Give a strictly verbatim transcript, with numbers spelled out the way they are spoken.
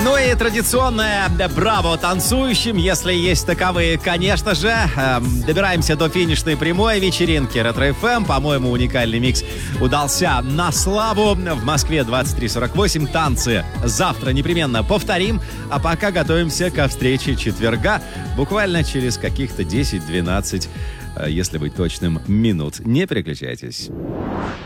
Ну и традиционное браво танцующим, если есть таковые, конечно же. Добираемся до финишной прямой вечеринки Ретро-эф эм. По-моему, уникальный микс удался на славу. В Москве двадцать три сорок восемь. Танцы завтра непременно повторим. А пока готовимся ко встрече четверга. Буквально через каких-то десять-двенадцать, если быть точным, минут. Не переключайтесь.